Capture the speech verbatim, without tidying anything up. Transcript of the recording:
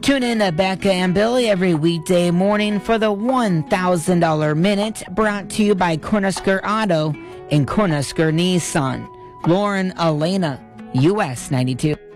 Tune in to Becca and Billy every weekday morning for the one thousand dollars Minute, brought to you by Cornhusker Auto and Cornhusker Nissan. Lauren Elena, U S ninety-two.